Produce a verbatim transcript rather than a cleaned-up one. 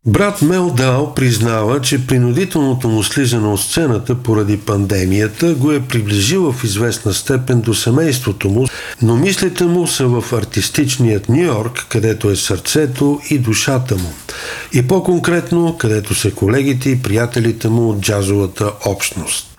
Брат Мел Дал признава, че принудителното му слизане от сцената поради пандемията го е приближило в известна степен до семейството му, но мислите му са в артистичният Ню Йорк, където е сърцето и душата му. И по-конкретно, където са колегите и приятелите му от джазовата общност.